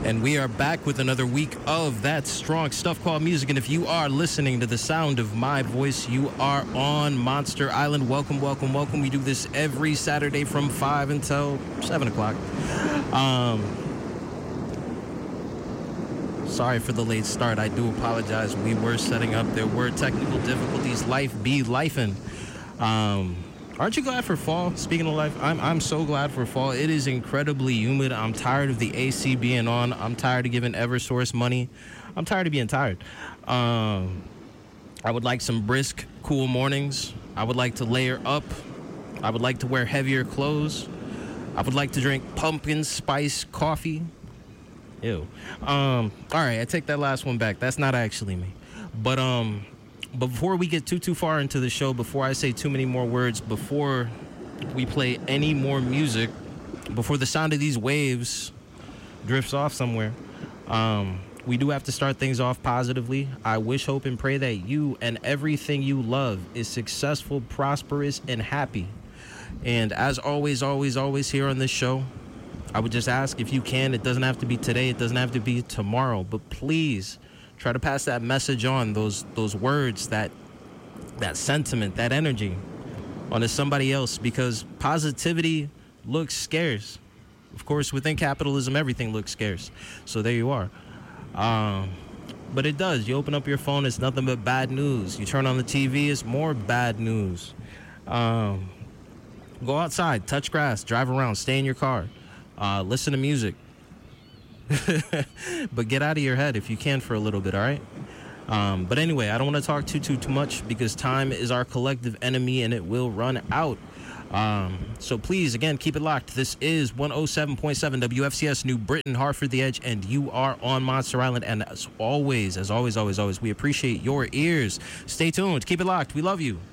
And we are back with another week of that strong stuff called music. And if you are listening to the sound of my voice, you are on Monster Island. Welcome, welcome, welcome. We do this every Saturday from 5 until 7 o'clock. Sorry for the late start. I do apologize. We were setting up. There were technical difficulties. Life be lifing. Aren't you glad for fall? Speaking of life, I'm so glad for fall. It is incredibly humid. I'm tired of the AC being on. I'm tired of giving Eversource money. I'm tired of being tired. I would like some brisk, cool mornings. I would like to layer up. I would like to wear heavier clothes. I would like to drink pumpkin spice coffee. Ew. All right, I take that last one back. That's not actually me. But before we get too far into the show, before I say too many more words, before we play any more music, before the sound of these waves drifts off somewhere, we do have to start things off positively. I wish, hope, and pray that you and everything you love is successful, prosperous, and happy. And as always here on this show, I would just ask, if you can, it doesn't have to be today, it doesn't have to be tomorrow, but please try to pass that message on, those words, that sentiment, that energy onto somebody else, because positivity looks scarce. Of course, within capitalism, everything looks scarce. So there you are. But it does. You open up your phone, it's nothing but bad news. You turn on the TV, it's more bad news. Go outside, touch grass, drive around, stay in your car. Listen to music. But get out of your head if you can for a little bit, all right? But anyway, I don't want to talk too much, because time is our collective enemy and it will run out. So please, again, keep it locked. This is 107.7 WFCS New Britain, Hartford The Edge, and you are on Monster Island. And as always, we appreciate your ears. Stay tuned. Keep it locked. We love you.